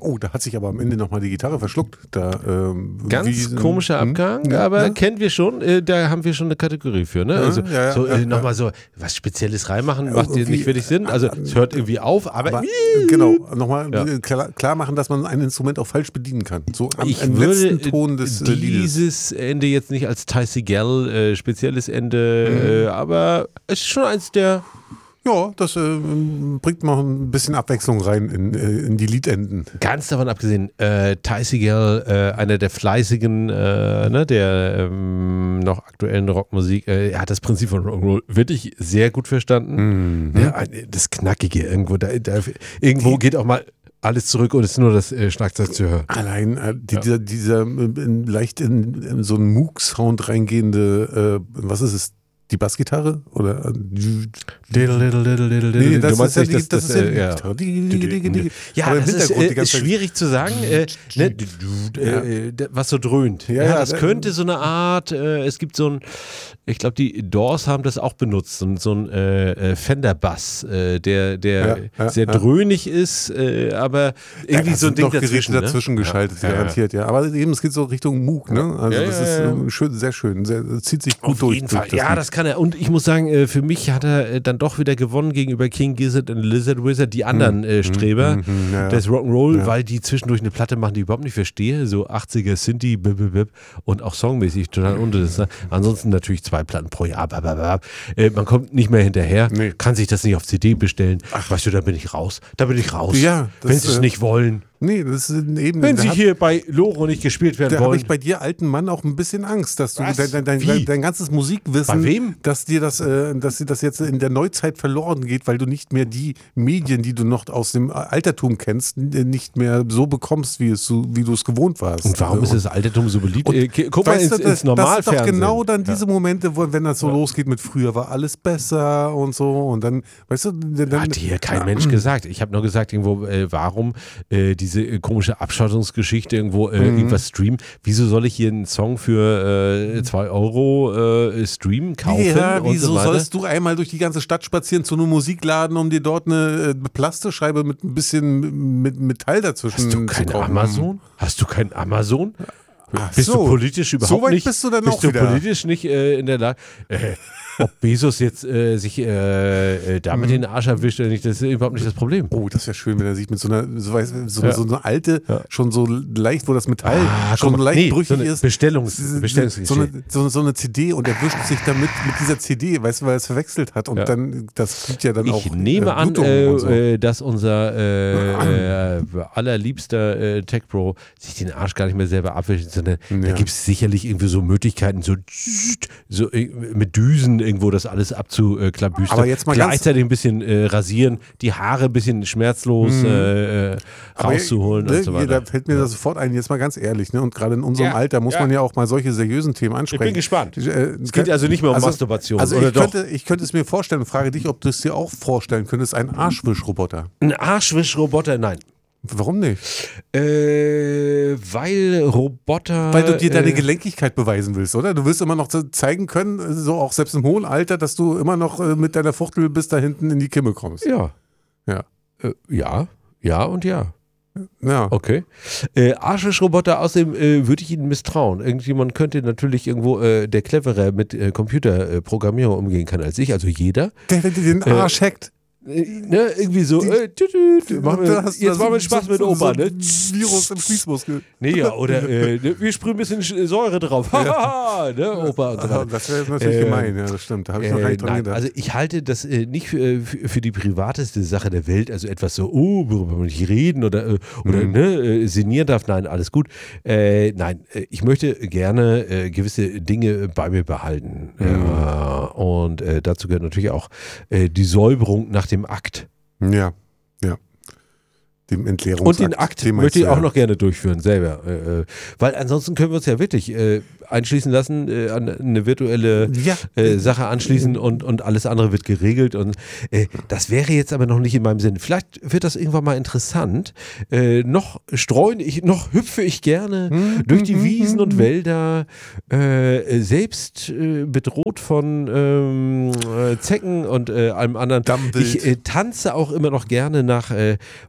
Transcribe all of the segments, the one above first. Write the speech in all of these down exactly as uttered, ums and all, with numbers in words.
Oh, da hat sich aber am Ende nochmal die Gitarre verschluckt. Da, ähm, Ganz wie, komischer hm, Abgang, ja, aber ja. kennen wir schon, äh, da haben wir schon eine Kategorie für. Ne? Ja, Also ja, ja, so, ja, äh, ja. nochmal so was Spezielles reinmachen, macht dir Irgendwie, nicht wirklich Sinn. Also es hört irgendwie auf, aber, Aber genau, nochmal Ja. klar, klar machen, dass man ein Instrument auch falsch bedienen kann. So am, ich am würde letzten Ton des äh, Liedes. dieses Ende jetzt nicht als Ty Segall äh, spezielles Ende, Mhm. äh, aber es ist schon eins der Ja, das äh, bringt mal ein bisschen Abwechslung rein in, äh, in die Liedenden. Ganz davon abgesehen, äh, Ty Segall, äh, einer der fleißigen, äh, ne, der ähm, noch aktuellen Rockmusik, äh, er hat das Prinzip von Rock'n'Roll wirklich sehr gut verstanden. Mhm. Ja, das Knackige irgendwo, da, da, irgendwo die, geht auch mal alles zurück und es ist nur das äh, Schlagzeug zu hören. Allein äh, die, Ja. dieser, dieser in, leicht in, in so einen Moog-Sound reingehende, äh, was ist es? Die Bassgitarre? Oder? Diddle, diddle, diddle, diddle, diddle. Nee, das Du meinst ist ja nicht, die, dass das das, ist ja die äh, ja. Gitarre. Die, die, die, die, die. Ja, Aber im das ist, Hintergrund die äh, ganze ist schwierig zu sagen, äh, ne, äh, äh, was so dröhnt. Ja, Ja, ja, das da- könnte so eine Art, äh, es gibt so ein, ich glaube, die Doors haben das auch benutzt, so, ein- so ein äh, äh, Fender-Bass, äh, der, der Ja, ja, sehr ja. dröhnig ist, äh, aber irgendwie da so ein sind Ding noch Geräte dazwischen. dazwischen ne? geschaltet, Ja, ja, garantiert, ja. Aber eben, es geht so Richtung Moog, ne? Also Ja, das ja, ist ja. ähm, schön, sehr schön, sehr, zieht sich gut Auf durch. jeden durch Fall. Ja, Lied. das kann er. Und ich muss sagen, äh, für mich hat er äh, dann doch wieder gewonnen gegenüber King Gizzard und Lizard Wizard, die anderen äh, Streber hm, hm, ja, ja. des Rock'n'Roll, Ja. weil die zwischendurch eine Platte machen, die ich überhaupt nicht verstehe. So achtziger Synthie, bip, bip, bip, und auch songmäßig total uninteressant. Ansonsten natürlich zwei Platten pro Jahr. Bap, bap, bap. Äh, man kommt nicht mehr hinterher, Nee. kann sich das nicht auf C D bestellen. Weißt du, da bin ich raus. Da bin ich raus. Ja, das, Wenn sie es äh, nicht wollen. Nee, das ist eben. Wenn da sie hab- hier bei Loro nicht gespielt werden Da habe wollen. ich bei dir, alten Mann, auch ein bisschen Angst, dass du Was? dein, dein, dein, Wie? dein, dein ganzes Musikwissen, Bei wem? dass dir das, äh, dass dir das jetzt in der Neuzeit verloren geht, weil du nicht mehr die Medien, die du noch aus dem Altertum kennst, n- nicht mehr so bekommst, wie es so, wie du es gewohnt warst. Und warum ist das Altertum so beliebt? Und Äh, guck mal weißt ins, du, ins das, das ist doch Normalfernsehen. genau dann diese Momente, wo, wenn das so losgeht mit früher war alles besser und so und dann, weißt du, dann, Hat hier kein Mensch gesagt. Ich habe nur gesagt, irgendwo, äh, warum äh, diese äh, komische Abschottungsgeschichte irgendwo äh, Mhm. irgendwas streamen. Wieso soll ich hier einen Song für zwei Euro äh, streamen, kaufen? ja, und wieso so weiter? sollst du einmal durch die ganze Stadt spazieren zu einem Musikladen, um dir dort eine äh, Plastischeibe mit ein bisschen mit Metall dazwischen Hast du zu kein kaufen? Amazon? Hast du kein Amazon? Ach Bist so. du politisch überhaupt So weit nicht? bist du dann bist auch du wieder. politisch nicht äh, in der Lage? Äh, ob Bezos jetzt äh, sich äh, äh, damit den Arsch erwischt oder nicht, das ist überhaupt nicht das Problem. Oh, das wäre schön, wenn er sich mit so einer, so, weiß- so, Ja. so eine alte, Ja. schon so leicht, wo das Metall Ah, schon guck mal. leicht Nee, brüchig so eine ist. Bestellungs- so, Bestellungsgeschichte. eine, so, so eine C D und er wischt sich damit mit dieser C D, weißt du, weil er es verwechselt hat und Ja. dann, das gibt ja dann auch Ich nehme äh, an, Blutungen äh, und so. äh, dass unser äh, äh, allerliebster äh, Tech-Bro sich den Arsch gar nicht mehr selber abwischt, sondern da Ja. gibt es sicherlich irgendwie so Möglichkeiten, so, so äh, mit Düsen irgendwo das alles abzuklabüstern. Aber jetzt mal ganz- Gleichzeitig ein bisschen äh, rasieren, die Haare ein bisschen schmerzlos äh, äh, Aber, rauszuholen ne, und so hier, weiter. Da fällt mir das sofort ein, jetzt mal ganz ehrlich, ne? Und gerade in unserem Ja, Alter muss ja. man ja auch mal solche seriösen Themen Ich ansprechen. bin gespannt. Äh, Es geht also nicht mehr um Masturbation, Also oder ich, doch? könnte, ich könnte es mir vorstellen und frage dich, ob du es dir auch vorstellen könntest, einen Arschwischroboter. Ein Arschwischroboter, nein. Warum nicht? Äh, weil Roboter. Weil du dir deine äh, Gelenkigkeit beweisen willst, oder? Du willst immer noch so zeigen können, so auch selbst im hohen Alter, dass du immer noch äh, mit deiner Fuchtel bis da hinten in die Kimme kommst. Ja. Ja. Äh, ja, ja und ja. Ja. Okay. Äh, Arschwischroboter, außerdem äh, würde ich Ihnen misstrauen. Irgendjemand könnte natürlich irgendwo, äh, der cleverer mit äh, Computerprogrammierung umgehen kann als ich, also jeder. Der, der dir den Arsch hackt. Äh, ne, irgendwie so, äh, tü, tü, tü, machen wir, Da hast du jetzt so- machen wir Spaß so- mit so- Opa, so ne? ein Virus im Schließmuskel. Nee, ja, oder äh, ne, wir sprühen ein bisschen Sch- Säure drauf. Haha, ne, Opa und so Ah, weiter. Das wäre natürlich Ähm, gemein, ja, das stimmt. Da habe ich noch gar Äh, nicht dran nein, gedacht. also ich halte das äh, nicht für, für für die privateste Sache der Welt, also etwas so, oh, worüber man nicht reden oder, äh, oder Mhm. ne, äh, sinnieren darf. Nein, alles gut. Äh, nein, äh, ich möchte gerne äh, gewisse Dinge bei mir behalten. Mhm. Äh, und äh, dazu gehört natürlich auch äh, die Säuberung nach dem Akt. Ja, ja. Dem Entleerungsakt. Und den Akt den möchte ich meinst auch du, ja. noch gerne durchführen, selber. Äh, äh, weil ansonsten können wir uns ja wirklich äh, einschließen lassen, äh, an eine virtuelle Ja. äh, Sache anschließen und, und alles andere wird geregelt. Und äh, das wäre jetzt aber noch nicht in meinem Sinn. Vielleicht wird das irgendwann mal interessant. Äh, noch streuen ich, noch hüpfe ich gerne durch die Wiesen und Wälder, äh, selbst äh, bedroht von ähm, äh, Zecken und äh, allem anderen. Dammwild. Ich äh, tanze auch immer noch gerne nach äh, Musik,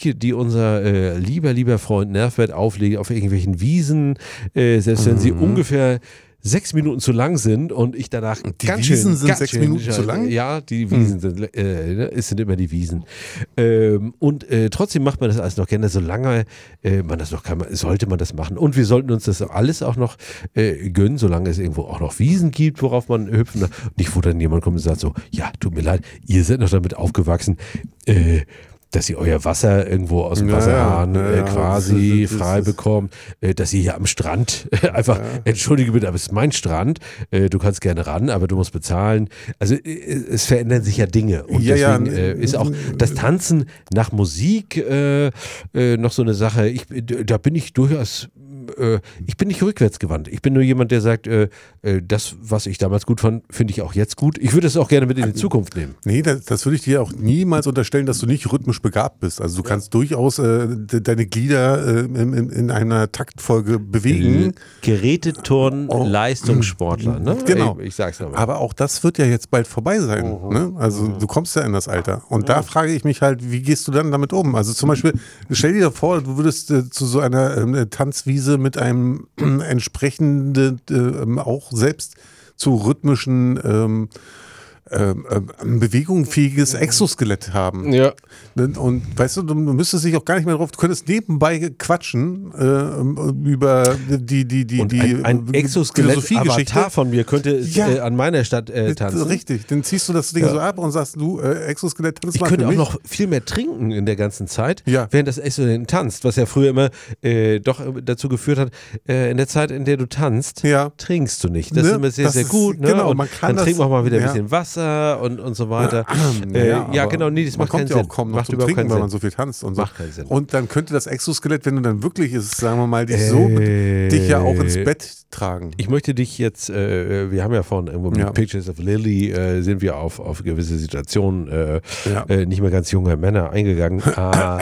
Musik, die unser äh, lieber, lieber Freund Nervwert auflegt auf irgendwelchen Wiesen, äh, selbst wenn sie ungefähr sechs Minuten zu lang sind und ich danach die ganz Wiesen schön, sind ganz sechs schön, Minuten zu lang? Ja, die Wiesen sind, äh, es sind immer die Wiesen. Ähm, und äh, trotzdem macht man das alles noch gerne, solange äh, man das noch kann, sollte man das machen. Und wir sollten uns das alles auch noch äh, gönnen, solange es irgendwo auch noch Wiesen gibt, worauf man hüpfen. Nicht, wo dann jemand kommt und sagt so, ja, tut mir leid, ihr seid noch damit aufgewachsen, äh, dass ihr euer Wasser irgendwo aus dem Ja, Wasserhahn ja, äh, ja, quasi das ist, das frei ist, bekommt, äh, dass ihr hier am Strand einfach, Ja. entschuldige bitte, aber es ist mein Strand, äh, du kannst gerne ran, aber du musst bezahlen. Also äh, es verändern sich ja Dinge und Ja, ja, deswegen äh, ist auch das Tanzen nach Musik äh, äh, noch so eine Sache. Ich, da bin ich durchaus äh, ich bin nicht rückwärtsgewandt. Ich bin nur jemand, der sagt, äh, äh, das, was ich damals gut fand, finde ich auch jetzt gut. Ich würde es auch gerne mit in die Zukunft nehmen. Nee, das, das würde ich dir auch niemals unterstellen, dass du nicht rhythmisch begabt bist. Also du kannst durchaus äh, de, deine Glieder äh, in, in, in einer Taktfolge bewegen. Geräteturn, Oh. Leistungssportler, ne? Genau. Ich, ich sag's nochmal. Aber auch das wird ja jetzt bald vorbei sein. Mhm. Ne? Also du kommst ja in das Alter. Und da frage ich mich halt, wie gehst du dann damit um? Also zum Beispiel, stell dir vor, du würdest äh, zu so einer äh, Tanzwiese mit einem äh, entsprechenden, äh, auch selbst zu rhythmischen ähm, ähm, ähm, bewegungsfähiges Exoskelett haben. Ja. Und weißt du, du müsstest dich auch gar nicht mehr drauf, du könntest nebenbei quatschen äh, über die, die, die, Und die ein, ein Philosophiegeschichte. Exoskelett-Avatar von mir könnte Ja. äh, an meiner Stadt äh, tanzen. Richtig, dann ziehst du das Ding Ja. so ab und sagst, du, äh, Exoskelett, tanz Ich mal könnte für auch mich. noch viel mehr trinken in der ganzen Zeit, Ja. während das Exoskelett tanzt, was ja früher immer äh, doch dazu geführt hat, äh, in der Zeit, in der du tanzt, Ja. trinkst du nicht. Das Ne? ist immer sehr, Das sehr ist- gut. Ne? genau, und man kann dann das- trinken wir auch mal wieder ein ja. bisschen Wasser und, und so weiter. Ja, äh, ja, aber genau, nee, das man macht keinen kommt ja Sinn. auch kaum noch Macht zum überhaupt Trinken, keinen weil Sinn. man so viel tanzt und so. Macht keinen Sinn. Und dann könnte das Exoskelett, wenn du dann wirklich ist, sagen wir mal, dich so mit, dich ja auch ins Bett tragen. Ich möchte dich jetzt, äh, wir haben ja vorhin irgendwo mit Ja. Pictures of Lily, äh, sind wir auf, auf gewisse Situationen äh, Ja. äh, nicht mehr ganz junger Männer eingegangen. Ah,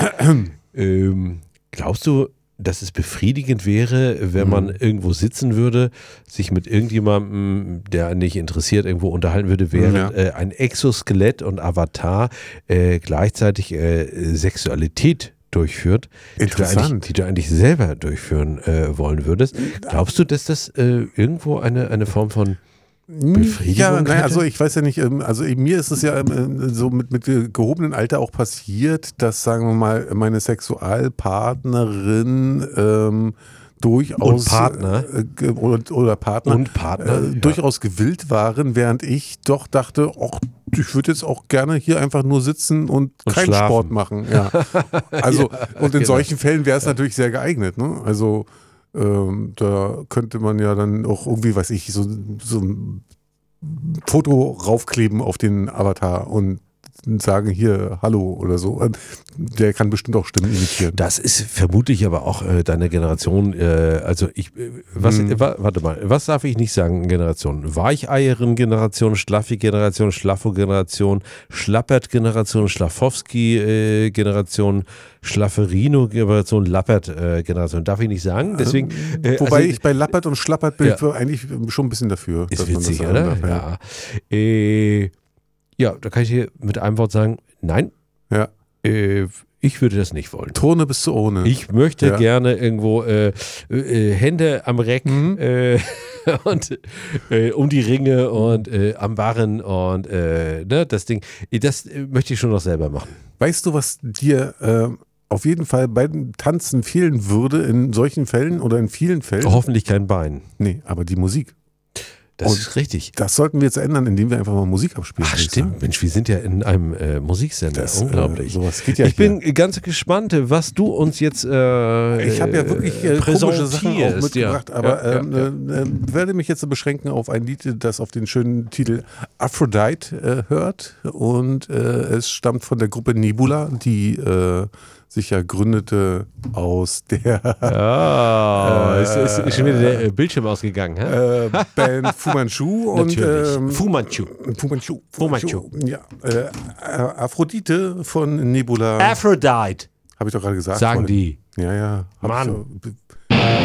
ähm, glaubst du, dass es befriedigend wäre, wenn Mhm. man irgendwo sitzen würde, sich mit irgendjemandem, der einen nicht interessiert, irgendwo unterhalten würde, während Ja. äh, ein Exoskelett und Avatar äh, gleichzeitig äh, Sexualität durchführt, die du, Interessant. eigentlich, die du eigentlich selber durchführen äh, wollen würdest. Glaubst du, dass das äh, irgendwo eine, eine Form von Befriedigung Ja, naja, hätte? also ich weiß ja nicht, ähm, also eben mir ist es ja ähm, so mit, mit gehobenem Alter auch passiert, dass, sagen wir mal, meine Sexualpartnerin ähm, durchaus Und Partner. äh, ge- oder, oder Partner, Und Partner, äh, ja. durchaus gewillt waren, während ich doch dachte, ach, ich würde jetzt auch gerne hier einfach nur sitzen und, Und keinen schlafen. Sport machen. Ja. Also und in genau. solchen Fällen wäre es natürlich sehr geeignet. Ne? Also ähm, da könnte man ja dann auch irgendwie, weiß ich, so, so ein Foto raufkleben auf den Avatar und sagen hier Hallo oder so. Der kann bestimmt auch Stimmen imitieren. Das ist vermutlich aber auch äh, deine Generation, äh, also ich, äh, was, Hm. äh, wa- warte mal, was darf ich nicht sagen, Generation? Weicheierin-Generation, Schlaffi-Generation, Schlaffo-Generation, Schlappert-Generation, Schlaffowski-Generation, Schlafferino-Generation, Lappert-Generation, darf ich nicht sagen, deswegen. Äh, Wobei also, ich bei Lappert und Schlappert bin Ja. ich eigentlich schon ein bisschen dafür. Ist dass man witzig, das oder? sagen darf, Ja. Äh, ja, da kann ich hier mit einem Wort sagen, nein, Ja. äh, ich würde das nicht wollen. Turne bis zu ohne. Ich möchte Ja. gerne irgendwo äh, äh, Hände am Reck Mhm. äh, und äh, um die Ringe und äh, am Barren und äh, ne, das Ding. Das äh, möchte ich schon noch selber machen. Weißt du, was dir äh, auf jeden Fall beim Tanzen fehlen würde in solchen Fällen oder in vielen Fällen? Hoffentlich kein Bein. Nee, aber die Musik. Das Und ist richtig. Das sollten wir jetzt ändern, indem wir einfach mal Musik abspielen. Ach würde ich stimmt, sagen. Mensch, wir sind ja in einem äh, Musiksender. Das, Unglaublich. Äh, sowas geht ja ich hier. bin ganz gespannt, was du uns jetzt äh, Ich habe ja wirklich äh, komische Sachen auch präsentierst. mitgebracht, Ja. aber ja, ähm, ja, ja. Äh, äh, werde mich jetzt beschränken auf ein Lied, das auf den schönen Titel Aphrodite äh, hört. Und äh, es stammt von der Gruppe Nebula, die äh, sich ja gründete aus der Oh, Äh, ist, ist, ist schon wieder der äh, Bildschirm ausgegangen, hä? äh, Band Fu Manchu. und Natürlich. ähm, Fu Manchu. Fu Manchu. Fu Manchu. Ja, äh, Aphrodite von Nebula. Aphrodite, Habe ich doch gerade gesagt. sagen vorhin. die. Ja, ja. Hab Mann. Ich so,